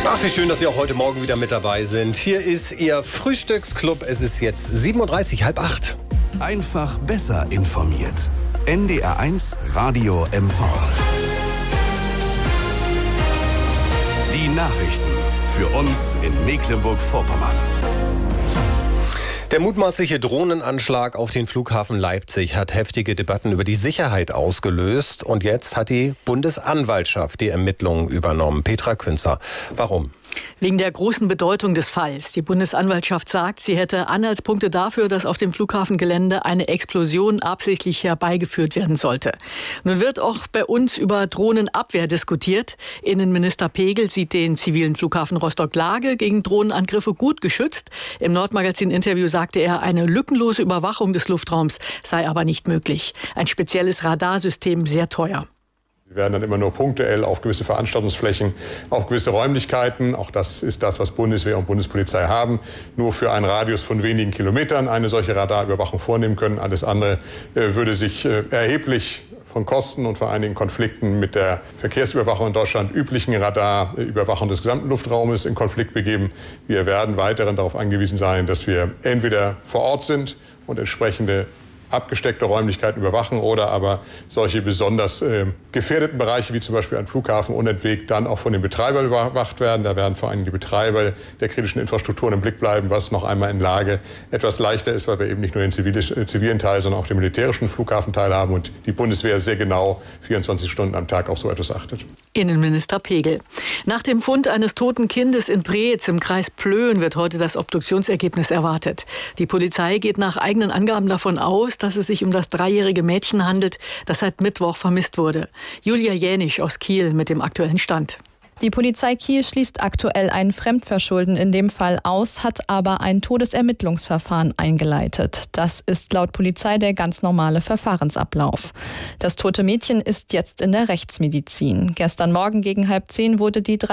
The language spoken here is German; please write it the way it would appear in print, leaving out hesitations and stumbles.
Ach, wie schön, dass Sie auch heute Morgen wieder mit dabei sind. Hier ist Ihr Frühstücksclub. Es ist jetzt 7:30 Uhr, 7:30. Einfach besser informiert. NDR1 Radio MV. Die Nachrichten für uns in Mecklenburg-Vorpommern. Der mutmaßliche Drohnenanschlag auf den Flughafen Leipzig hat heftige Debatten über die Sicherheit ausgelöst. Und jetzt hat die Bundesanwaltschaft die Ermittlungen übernommen. Petra Künzer, warum? Wegen der großen Bedeutung des Falls. Die Bundesanwaltschaft sagt, sie hätte Anhaltspunkte dafür, dass auf dem Flughafengelände eine Explosion absichtlich herbeigeführt werden sollte. Nun wird auch bei uns über Drohnenabwehr diskutiert. Innenminister Pegel sieht den zivilen Flughafen Rostock-Lage gegen Drohnenangriffe gut geschützt. Im Nordmagazin-Interview sagte er, eine lückenlose Überwachung des Luftraums sei aber nicht möglich. Ein spezielles Radarsystem sehr teuer. Sie werden dann immer nur punktuell auf gewisse Veranstaltungsflächen, auf gewisse Räumlichkeiten, auch das ist das, was Bundeswehr und Bundespolizei haben, nur für einen Radius von wenigen Kilometern eine solche Radarüberwachung vornehmen können. Alles andere würde sich erheblich von Kosten und vor einigen Konflikten mit der Verkehrsüberwachung in Deutschland üblichen Radarüberwachung des gesamten Luftraumes in Konflikt begeben. Wir werden weiterhin darauf angewiesen sein, dass wir entweder vor Ort sind und entsprechende abgesteckte Räumlichkeiten überwachen oder aber solche besonders gefährdeten Bereiche wie zum Beispiel ein Flughafen unentwegt dann auch von den Betreibern überwacht werden. Da werden vor allem die Betreiber der kritischen Infrastrukturen im Blick bleiben, was noch einmal in Lage etwas leichter ist, weil wir eben nicht nur den zivilen Teil, sondern auch den militärischen Flughafenteil haben und die Bundeswehr sehr genau 24 Stunden am Tag auf so etwas achtet. Innenminister Pegel. Nach dem Fund eines toten Kindes in Preetz im Kreis Plön wird heute das Obduktionsergebnis erwartet. Die Polizei geht nach eigenen Angaben davon aus, dass es sich um das 3-jährige Mädchen handelt, das seit Mittwoch vermisst wurde. Julia Jänisch aus Kiel mit dem aktuellen Stand. Die Polizei Kiel schließt aktuell ein Fremdverschulden in dem Fall aus, hat aber ein Todesermittlungsverfahren eingeleitet. Das ist laut Polizei der ganz normale Verfahrensablauf. Das tote Mädchen ist jetzt in der Rechtsmedizin. Gestern Morgen gegen 9:30 wurde die